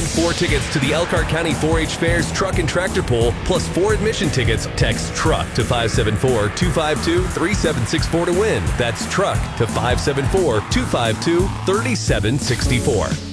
win 4 tickets to the Elkhart County 4-H Fair's Truck and Tractor Pull, plus 4 admission tickets. Text TRUCK to 574-252-3764 to win. That's TRUCK to 574-252-3764.